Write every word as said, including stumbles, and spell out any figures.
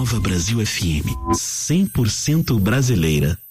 Nova Brasil F M, cem por cento brasileira.